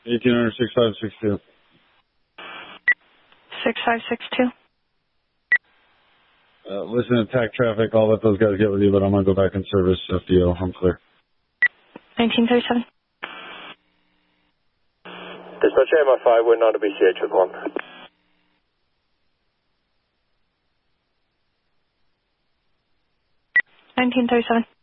1800 6562. 6562. Listen, attack traffic. I'll let those guys get with you, but I'm going to go back in service. FDO, I'm clear. 1937. Dispatch AMI5, we're not a BCH with 1. 1937.